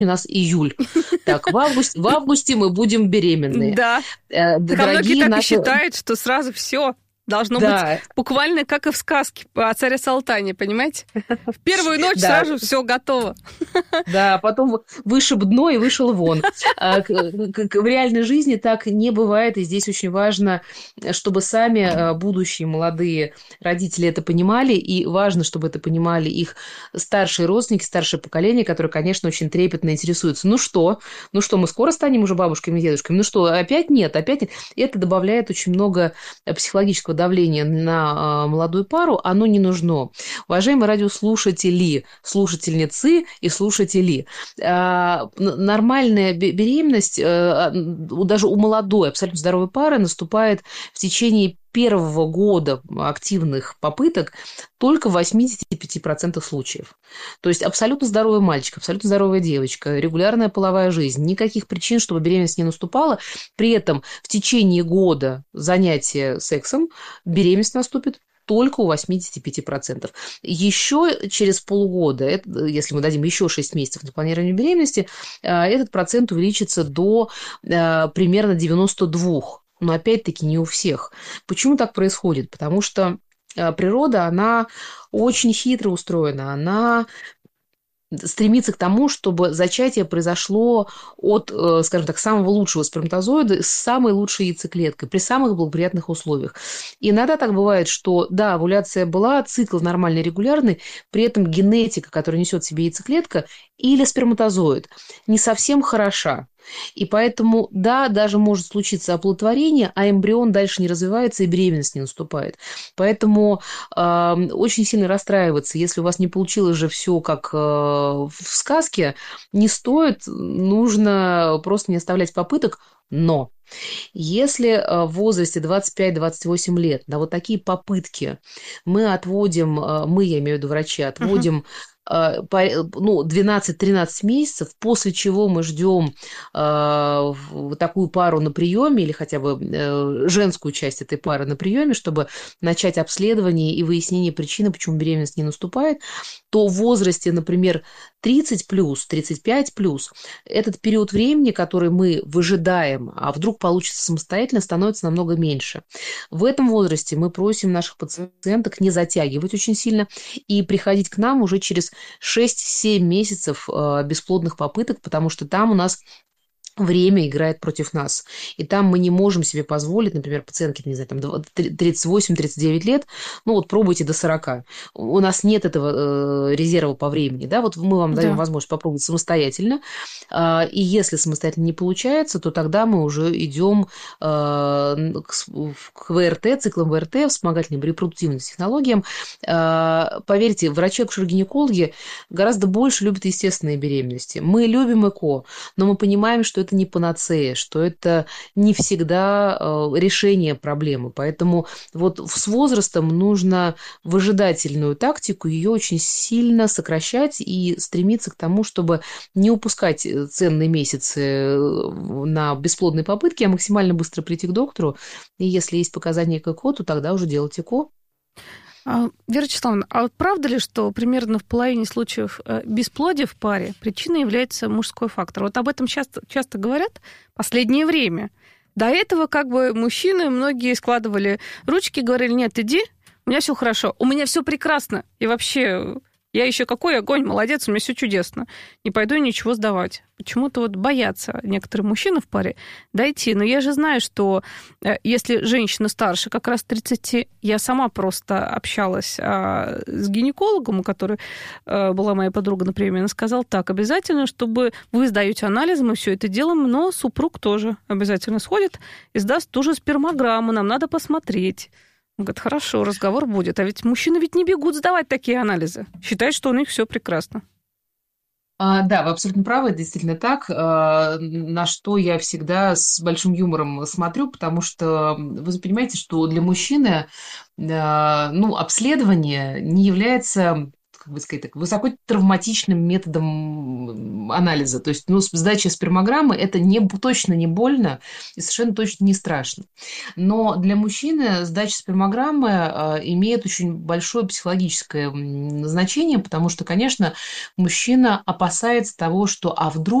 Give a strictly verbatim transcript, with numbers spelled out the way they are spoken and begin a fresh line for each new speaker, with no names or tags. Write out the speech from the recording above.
у нас июль. Так, в августе, в августе мы будем беременные.
Да.
Э,
Так, а многие
дорогие
так и
наши...
считают, что сразу все должно быть
Да,
буквально как и в сказке о царе Салтане, понимаете? В первую ночь
да,
сразу все готово.
да, потом вышиб дно и вышел вон. А, к- к- В реальной жизни так не бывает, и здесь очень важно, чтобы сами а, будущие молодые родители это понимали, и важно, чтобы это понимали их старшие родственники, старшее поколение, которое, конечно, очень трепетно интересуется. Ну что? Ну что, мы скоро станем уже бабушками и дедушками? Ну что, опять нет, опять нет. Это добавляет очень много психологического давления на а, молодую пару, оно не нужно. Уважаемые радиослушатели, слушательницы и слушатели, а, н- нормальная бе- беременность а, у- даже у молодой, абсолютно здоровой пары наступает в течение первого года активных попыток только в восемьдесят пять процентов случаев. То есть абсолютно здоровый мальчик, абсолютно здоровая девочка, регулярная половая жизнь, никаких причин, чтобы беременность не наступала. При этом в течение года занятия сексом беременность наступит только у восемьдесят пять процентов. Еще через полгода, это, если мы дадим еще шесть месяцев на планирование беременности, а, этот процент увеличится до а, примерно девяносто два процента. Но опять-таки не у всех. Почему так происходит? Потому что а, природа, она очень хитро устроена. Она стремится к тому, чтобы зачатие произошло от, э, скажем так, самого лучшего сперматозоида с самой лучшей яйцеклеткой при самых благоприятных условиях. И иногда так бывает, что, да, овуляция была, цикл нормальный, регулярный, при этом генетика, которую несет в себе яйцеклетка, или сперматозоид, не совсем хороша. И поэтому, да, даже может случиться оплодотворение, а эмбрион дальше не развивается и беременность не наступает. Поэтому э, очень сильно расстраиваться, если у вас не получилось же все как э, в сказке, не стоит, нужно просто не оставлять попыток, но если э, в возрасте двадцать пять двадцать восемь лет на вот такие попытки мы отводим, э, мы, я имею в виду врачи,
Мгм.
отводим э, по- ну, двенадцать-тринадцать месяцев, после чего мы ждем э, в- такую пару на приеме или хотя бы э, женскую часть этой пары на приеме, чтобы начать обследование и выяснение причины, почему беременность не наступает, то в возрасте, например, тридцать плюс, тридцать пять плюс, этот период времени, который мы выжидаем, а вдруг получится самостоятельно, становится намного меньше. В этом возрасте мы просим наших пациенток не затягивать очень сильно и приходить к нам уже через шесть-семь месяцев э, бесплодных попыток, потому что там у нас время играет против нас. И там мы не можем себе позволить, например, пациентке, не знаю, там тридцать восемь тридцать девять лет, ну вот пробуйте до сорока. У нас нет этого э, резерва по времени, да, вот мы вам даем
Да.
возможность попробовать самостоятельно, а, и если самостоятельно не получается, то тогда мы уже идем а, к, с- в- к вэ эр тэ, циклам вэ эр тэ, вспомогательным репродуктивным технологиям. А, Поверьте, врачи-акушер-гинекологи гораздо больше любят естественные беременности. Мы любим ЭКО, но мы понимаем, что это не панацея, что это не всегда э, решение проблемы. Поэтому вот с возрастом нужно выжидательную тактику, ее очень сильно сокращать и стремиться к тому, чтобы не упускать э, ценные месяцы э, на бесплодные попытки, а максимально быстро прийти к доктору. И если есть показания к ЭКО, то тогда уже делать ЭКО.
А, Вера Вячеславовна, а вот правда ли, что примерно в половине случаев э, бесплодия в паре причиной является мужской фактор? Вот об этом часто, часто говорят в последнее время. До этого как бы мужчины многие складывали ручки, говорили: нет, иди, у меня все хорошо, у меня все прекрасно, и вообще я еще какой огонь, молодец, у меня все чудесно, не пойду ничего сдавать. Почему-то вот боятся некоторые мужчины в паре дойти. Но я же знаю, что э, если женщина старше как раз тридцати, я сама просто общалась а, с гинекологом, у которой э, была моя подруга на приеме, она сказала: так, обязательно, чтобы вы сдаете анализы, мы все это делаем, но супруг тоже обязательно сходит и сдаст ту же спермограмму, нам надо посмотреть. Он говорит: хорошо, разговор будет. А ведь мужчины ведь не бегут сдавать такие анализы. Считают, что у них все прекрасно.
А, Да, вы абсолютно правы, это действительно так, а, на что я всегда с большим юмором смотрю, потому что вы же понимаете, что для мужчины а, ну, обследование не является как бы сказать так, высокотравматичным методом анализа. То есть, ну, сдача спермограммы – это не, точно не больно и совершенно точно не страшно. Но для мужчины сдача спермограммы э, имеет очень большое психологическое значение, потому что, конечно, мужчина опасается того, что а вдруг